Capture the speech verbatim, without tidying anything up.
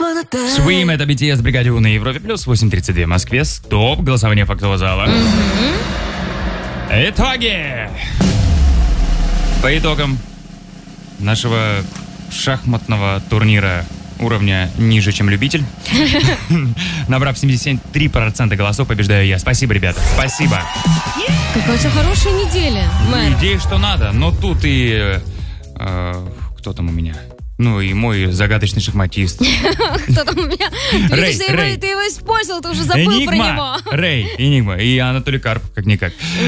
Swim, это би ти эс, Бригаде У на Европе плюс, восемь тридцать два в Москве. Стоп, голосование фактового зала. Итоги! По итогам нашего шахматного турнира уровня ниже, чем любитель, набрав семьдесят три процента голосов, побеждаю я. Спасибо, ребята, спасибо. Какая у тебя хорошая неделя, мэр. Идея, что надо, но тут и... э, кто там у меня? Ну и мой загадочный шахматист. Кто там у меня? Рэй, Видишь, ты его, Рэй. ты его использовал, ты уже забыл про него. Энигма, Рэй, Энигма и Анатолий Карп, как-никак.